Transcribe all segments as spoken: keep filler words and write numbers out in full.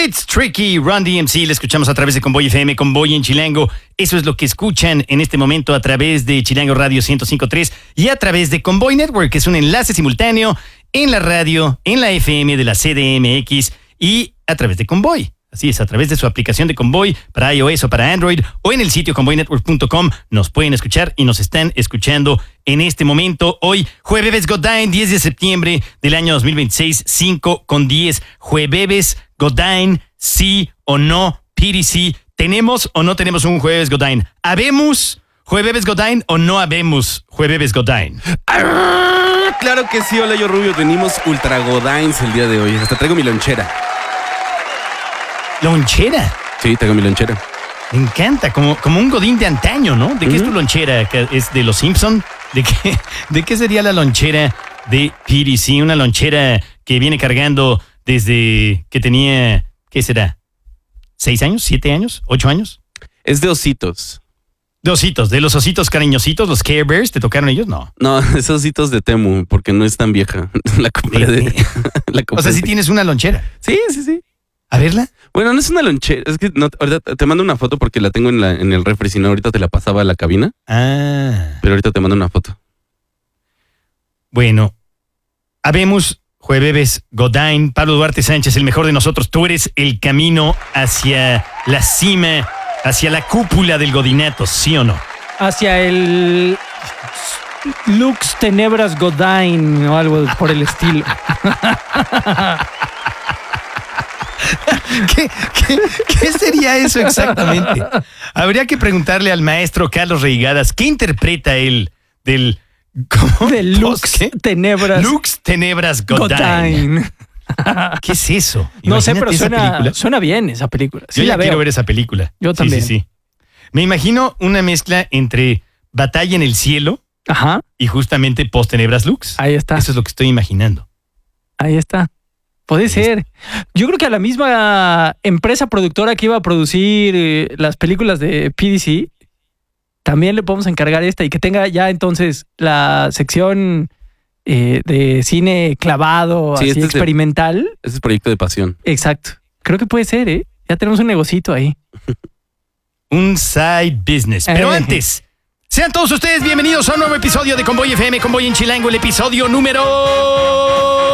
It's Tricky, Run D M C, le escuchamos a través de Convoy F M, Convoy en Chilango. Eso es lo que escuchan en este momento a través de Chilango Radio ciento cinco punto tres y a través de Convoy Network, que es un enlace simultáneo en la radio, en la F M de la C D M X y a través de Convoy. Así es, a través de su aplicación de Convoy para iOS o para Android o en el sitio convoy network punto com nos pueden escuchar y nos están escuchando en este momento. Hoy, Jueves Godine, diez de septiembre del año dos mil veintiséis, cinco con diez. Jueves Godine, sí o no, P D C. ¿Tenemos o no tenemos un Jueves Godine? ¿Habemos Jueves Godine o no habemos Jueves Godine? Claro que sí, hola yo Rubio, venimos Ultra Godines el día de hoy. Hasta traigo mi lonchera. ¿Lonchera? Sí, traigo mi lonchera. Me encanta, como, como un godín de antaño, ¿no? ¿De qué uh-huh. es tu lonchera? ¿Es de los Simpson? ¿De qué, ¿De qué sería la lonchera de P D C? Una lonchera que viene cargando desde que tenía, ¿qué será? ¿Seis años? ¿Siete años? ¿Ocho años? Es de ositos. De ositos, de los ositos cariñositos, los Care Bears, ¿te tocaron ellos? No. No, esos ositos de Temu, porque no es tan vieja. La compré de... de la compré o sea, sí de... tienes una lonchera. Sí, sí, sí. A verla. Bueno, no es una lonchera, es que no, ahorita te mando una foto porque la tengo en, la, en el refri, si no ahorita te la pasaba a la cabina. Ah. Pero ahorita te mando una foto. Bueno, habemos Jueves Godine, Pablo Duarte Sánchez, el mejor de nosotros. Tú eres el camino hacia la cima, hacia la cúpula del godinato, ¿sí o no? Hacia el Lux Tenebras Godine o algo por el estilo. ¿Qué, qué, ¿Qué sería eso exactamente? Habría que preguntarle al maestro Carlos Reigadas, ¿qué interpreta él del... ¿Cómo? Del Lux Tenebras. Lux Tenebras Godine. ¿Qué es eso? No sé, pero suena, suena bien esa película. Sí, Yo ya la veo. quiero ver esa película. Yo también. Sí, sí, sí. Me imagino una mezcla entre Batalla en el Cielo Ajá. y justamente Post Tenebras Lux. Ahí está. Eso es lo que estoy imaginando. Ahí está. Puede ser. Yo creo que a la misma empresa productora que iba a producir eh, las películas de P D C, también le podemos encargar esta y que tenga ya entonces la sección eh, de cine clavado, sí, así este experimental. Es de, este es proyecto de pasión. Exacto. Creo que puede ser, ¿eh? Ya tenemos un negocito ahí. Un side business. Pero eh. antes, sean todos ustedes bienvenidos a un nuevo episodio de Convoy F M, Convoy en Chilango, el episodio número...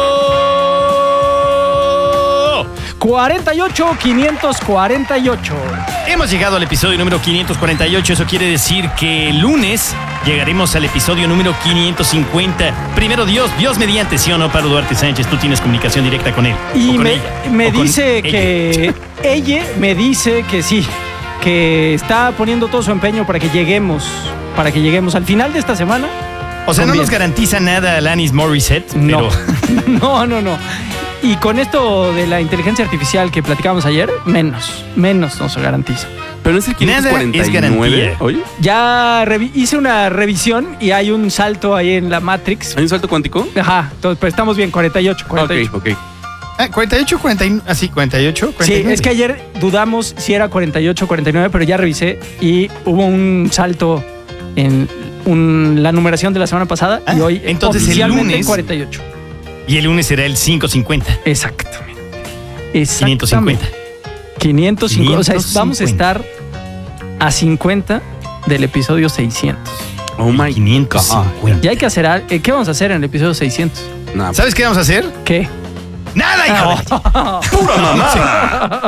cuarenta y ocho, quinientos cuarenta y ocho. Hemos llegado al episodio número quinientos cuarenta y ocho. Eso quiere decir que el lunes llegaremos al episodio número quinientos cincuenta. Primero Dios, Dios mediante, ¿sí o no, Pablo Duarte Sánchez? Tú tienes comunicación directa con él. Y con me, ella, me dice que... Ella me dice que sí, que está poniendo todo su empeño para que lleguemos, para que lleguemos al final de esta semana. O sea, no bien. Nos garantiza nada Alanis Morissette, no. pero... no, no, no. Y con esto de la inteligencia artificial que platicamos ayer, menos, menos nos garantiza. Pero es el quinientos cuarenta y nueve. Nada es garantía. Oye. Ya revi- hice una revisión y hay un salto ahí en la Matrix. ¿Hay un salto cuántico? Ajá, entonces, pero estamos bien, cuarenta y ocho, cuarenta y ocho. Ok, ok. Ah, cuarenta y ocho, cuarenta y nueve. Ah, sí, cuarenta y ocho, cuarenta y nueve. Sí, es que ayer dudamos si era cuarenta y ocho, cuarenta y nueve, pero ya revisé y hubo un salto en un, la numeración de la semana pasada ah, y hoy entonces oficialmente el lunes cuarenta y ocho. Y el lunes será el quinientos cincuenta. Exactamente. quinientos cincuenta. quinientos cincuenta. O sea, vamos a estar a cincuenta del episodio seiscientos. Oh my quinientos cincuenta. Ya hay que hacer algo. ¿Qué vamos a hacer en el episodio seiscientos? Nah, ¿Sabes qué vamos a hacer? ¿Qué? ¡Nada, hijo! Oh. ¡Pura mamá!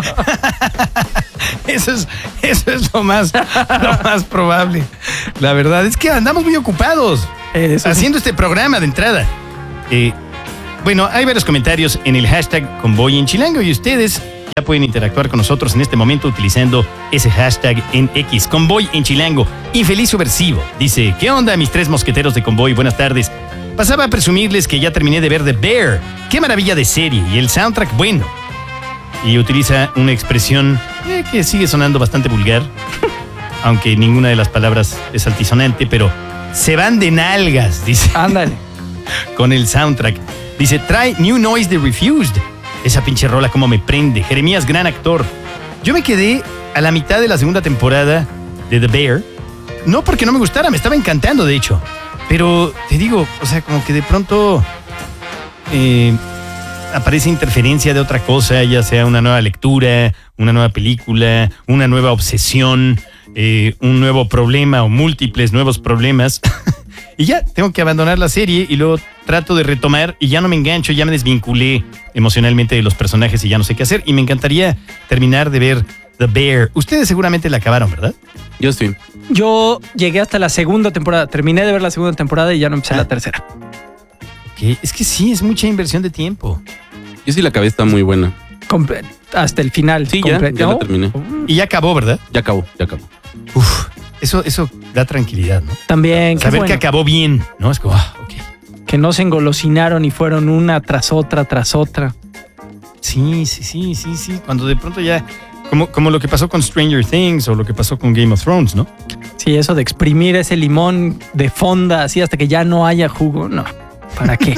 Eso es, eso es lo más, lo más probable. La verdad es que andamos muy ocupados Eso haciendo sí. este programa de entrada. Eh, bueno, hay varios comentarios en el hashtag Convoy en Chilango y ustedes ya pueden interactuar con nosotros en este momento utilizando ese hashtag en X. Convoy en Chilango. Infeliz subversivo. Dice, ¿qué onda mis tres mosqueteros de Convoy? Buenas tardes. Pasaba a presumirles que ya terminé de ver The Bear. ¡Qué maravilla de serie! Y el soundtrack bueno. Y utiliza una expresión eh, que sigue sonando bastante vulgar, aunque ninguna de las palabras es altisonante, pero se van de nalgas, dice. Ándale. Con el soundtrack. Dice, trae New Noise de Refused. Esa pinche rola como me prende. Jeremías, gran actor. Yo me quedé a la mitad de la segunda temporada de The Bear. No porque no me gustara, me estaba encantando, de hecho. Pero te digo, o sea, como que de pronto... Eh, aparece interferencia de otra cosa, ya sea una nueva lectura, una nueva película, una nueva obsesión, eh, un nuevo problema o múltiples nuevos problemas. Y ya tengo que abandonar la serie y luego trato de retomar y ya no me engancho, ya me desvinculé emocionalmente de los personajes y ya no sé qué hacer. Y me encantaría terminar de ver The Bear. Ustedes seguramente la acabaron, ¿verdad? Yo sí. Yo llegué hasta la segunda temporada. Terminé de ver la segunda temporada y ya no empecé Ah. la tercera. Okay. Es que sí, es mucha inversión de tiempo. Yo sí la acabé, está muy buena. Comple- hasta el final. Sí, ya, comple- ya ¿no? la terminé. Y ya acabó, ¿verdad? Ya acabó, ya acabó. Uf, eso, eso da tranquilidad, ¿no? También, qué Saber bueno, que acabó bien, ¿no? Es como, ah, ok. que no se engolosinaron y fueron una tras otra, tras otra. Sí, sí, sí, sí, sí. Cuando de pronto ya, como, como lo que pasó con Stranger Things o lo que pasó con Game of Thrones, ¿no? Sí, eso de exprimir ese limón de fonda así hasta que ya no haya jugo, no. ¿Para qué?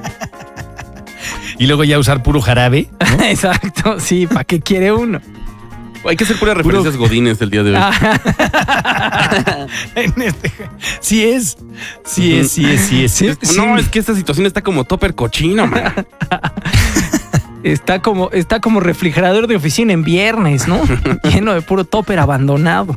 Y luego ya usar puro jarabe, ¿no? Exacto, sí, ¿para qué quiere uno? Hay que hacer puras referencias godines el día de hoy. Ah, En este- sí es, sí es, sí es, sí es. Sí, Es- No, sí. es que esta situación está como topper cochino, man. está como, está como refrigerador de oficina en viernes, ¿no? Lleno de puro topper abandonado.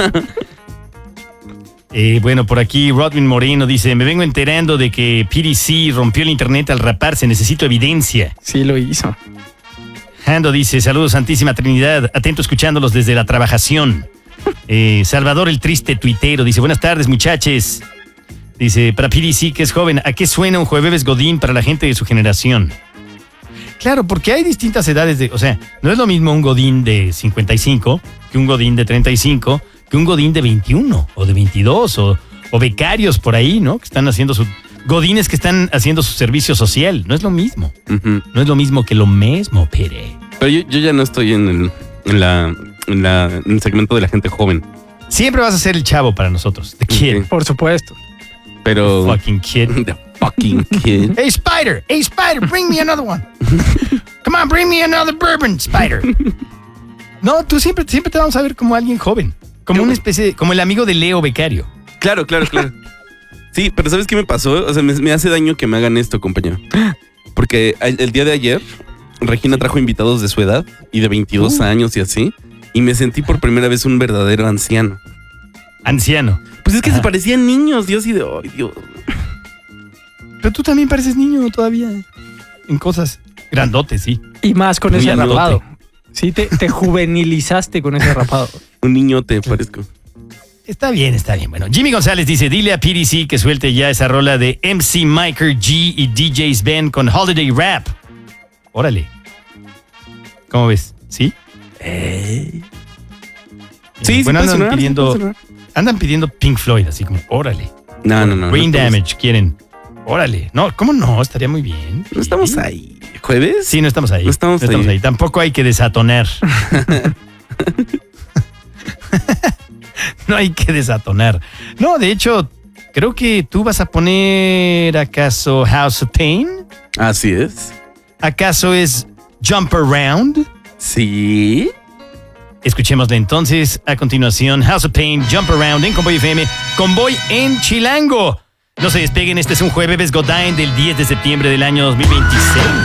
Eh, bueno, por aquí Rodwin Moreno dice, me vengo enterando de que P D C rompió el internet al raparse, necesito evidencia. Sí lo hizo. Hando dice, saludos Santísima Trinidad, atento escuchándolos desde la trabajación. Eh, Salvador el Triste Tuitero dice, buenas tardes muchachos. Dice, para P D C que es joven, ¿a qué suena un jueves godín para la gente de su generación? Claro, porque hay distintas edades de, o sea, no es lo mismo un godín de cincuenta y cinco que un godín de treinta y cinco, que un godín de veintiuno o de veintidós o, o becarios por ahí, ¿no? Que están haciendo su... Godines que están haciendo su servicio social. No es lo mismo. Ujú. No es lo mismo que lo mismo, Pere. Pero yo, yo ya no estoy en el, en la, en la, en el segmento de la gente joven. Siempre vas a ser el chavo para nosotros. The kid. Ok. Por supuesto. Pero... Fucking kid. The fucking kid. Hey, Spider. Hey, Spider, bring me another one. Come on, bring me another bourbon, Spider. No, tú siempre, siempre te vamos a ver como alguien joven. Como una especie de, como el amigo de Leo Becario. Claro, claro, claro. Sí, pero ¿sabes qué me pasó? O sea, me, me hace daño que me hagan esto, compañero. Porque el, el día de ayer, Regina trajo invitados de su edad y de veintidós Uh. años y así. Y me sentí por primera vez un verdadero anciano. Anciano. Pues es que Ajá. se parecían niños, Dios y de... Ay, Dios. Pero tú también pareces niño todavía. En cosas grandotes, sí. Y más con Muy ese amigote. rapado. Sí, te, te juvenilizaste con ese rapado. Un niño te parezco. Está bien, está bien. Bueno, Jimmy González dice, dile a P D C que suelte ya esa rola de M C Miker G y D Js Ben con Holiday Rap. Órale. ¿Cómo ves? ¿Sí? Sí, bueno, sí puede andan sonar, pidiendo, sí puede sonar. andan pidiendo Pink Floyd, así como, órale. No, no, no. Brain no estamos- Damage, quieren. Órale. No, ¿cómo no? Estaría muy bien. No estamos ahí. ¿Jueves? Sí, no estamos ahí. No estamos ahí. Tampoco hay que desatonar. No hay que desatonar. No, de hecho, creo que tú vas a poner acaso House of Pain. Así es. ¿Acaso es Jump Around? Sí. Escuchémosle entonces a continuación House of Pain, Jump Around en Convoy F M, Convoy en Chilango. No se despeguen, este es un jueves Godine del diez de septiembre del año dos mil veintiséis.